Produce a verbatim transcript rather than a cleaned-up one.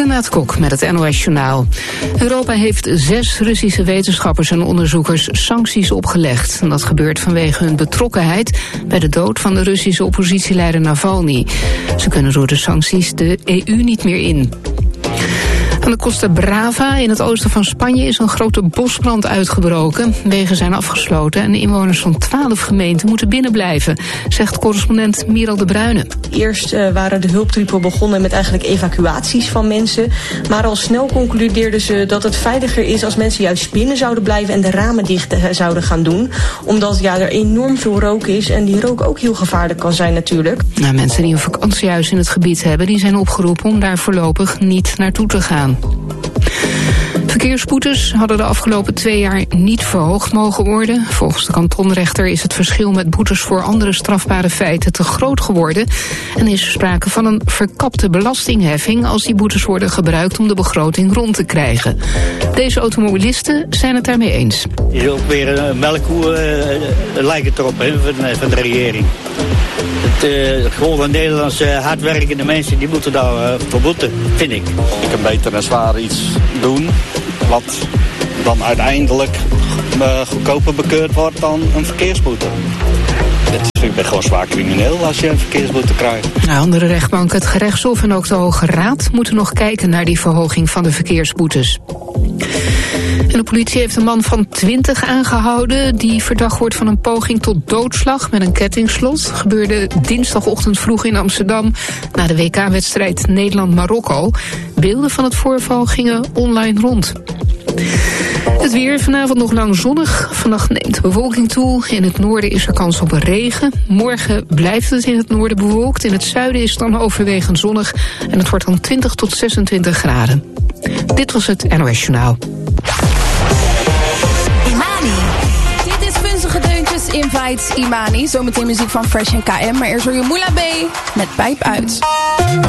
Renate Kok met het N O S Journaal. Europa heeft zes Russische wetenschappers en onderzoekers sancties opgelegd. En dat gebeurt vanwege hun betrokkenheid bij de dood van de Russische oppositieleider Navalny. Ze kunnen door de sancties de E U niet meer in. Aan de Costa Brava in het oosten van Spanje is een grote bosbrand uitgebroken. Wegen zijn afgesloten en de inwoners van twaalf gemeenten moeten binnenblijven, zegt correspondent Miral de Bruyne. Eerst uh, waren de hulptroepen begonnen met eigenlijk evacuaties van mensen. Maar al snel concludeerden ze dat het veiliger is als mensen juist binnen zouden blijven en de ramen dicht uh, zouden gaan doen. Omdat ja, er enorm veel rook is en die rook ook heel gevaarlijk kan zijn natuurlijk. Nou, mensen die een vakantiehuis in het gebied hebben, die zijn opgeroepen om daar voorlopig niet naartoe te gaan. Verkeersboetes hadden de afgelopen twee jaar niet verhoogd mogen worden. Volgens de kantonrechter is het verschil met boetes voor andere strafbare feiten te groot geworden. En is er sprake van een verkapte belastingheffing als die boetes worden gebruikt om de begroting rond te krijgen. Deze automobilisten zijn het daarmee eens. Je is ook weer een melkkoe, uh, lijkt het erop hè, van, van de regering. Het, uh, gewoon van Nederlandse hardwerkende mensen, die moeten daar uh, voor boeten, vind ik. Ik kan beter en zwaar iets doen, wat dan uiteindelijk uh, goedkoper bekeurd wordt dan een verkeersboete. Ik ben gewoon zwaar crimineel als je een verkeersboete krijgt. De andere rechtbank, het gerechtshof en ook de Hoge Raad moeten nog kijken naar die verhoging van de verkeersboetes. En de politie heeft een man van twintig aangehouden die verdacht wordt van een poging tot doodslag met een kettingslot. Gebeurde dinsdagochtend vroeg in Amsterdam na de W K-wedstrijd Nederland-Marokko. Beelden van het voorval gingen online rond. Het weer, vanavond nog lang zonnig. Vannacht neemt de bewolking toe. In het noorden is er kans op regen. Morgen blijft het in het noorden bewolkt. In het zuiden is het dan overwegend zonnig. En het wordt dan twintig tot zesentwintig graden. Dit was het N O S Journaal. Imani. Dit is Vunzige Deuntjes Invites Imani. Zometeen muziek van Fresh en K M. Maar eerst hoor je Moula B met Pijp Uit.